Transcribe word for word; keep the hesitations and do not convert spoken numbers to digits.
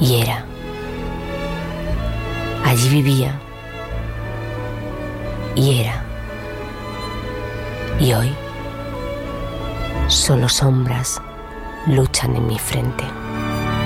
y era. Allí vivía y era. Y hoy solo sombras luchan en mi frente.